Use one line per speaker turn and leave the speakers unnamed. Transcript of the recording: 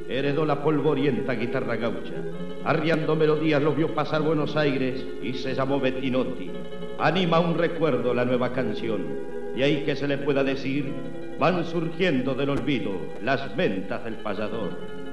heredó la polvorienta guitarra gaucha. Arriando melodías lo vio pasar Buenos Aires y se llamó Bettinotti. Anima un recuerdo la nueva canción, y ahí que se le pueda decir, van surgiendo del olvido las ventas del payador.